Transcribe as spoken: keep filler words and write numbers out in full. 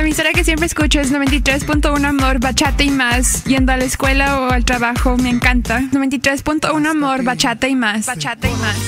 La emisora que siempre escucho es noventa y tres punto uno Amor, Bachata y Más. Yendo a la escuela o al trabajo, me encanta. noventa y tres punto uno Amor, Bachata y Más. Bachata y Más.